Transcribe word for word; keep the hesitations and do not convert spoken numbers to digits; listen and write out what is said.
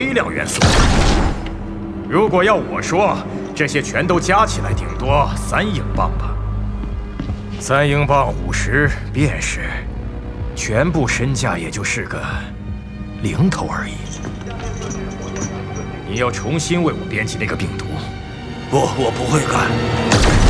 微量元素。如果要我说，这些全都加起来，顶多三英镑吧。三英镑五十便是，全部身价也就是个零头而已。你要重新为我编辑那个病毒。 不，我不会干。